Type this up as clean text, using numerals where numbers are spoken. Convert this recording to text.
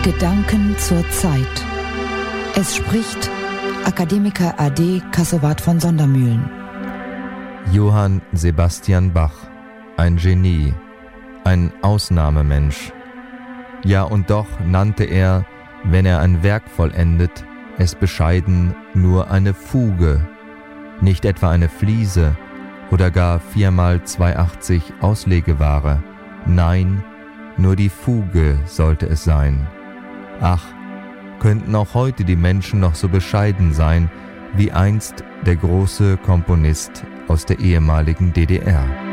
Gedanken zur Zeit. Es spricht Akademiker AD Kassowat von Sondermühlen. Johann Sebastian Bach, ein Genie, ein Ausnahmemensch. Ja, und doch nannte er, wenn er ein Werk vollendet, es bescheiden nur eine Fuge, nicht etwa eine Fliese oder gar 4x280 Auslegeware. Nein, nur die Fuge sollte es sein. Ach, könnten auch heute die Menschen noch so bescheiden sein, wie einst der große Komponist aus der ehemaligen DDR.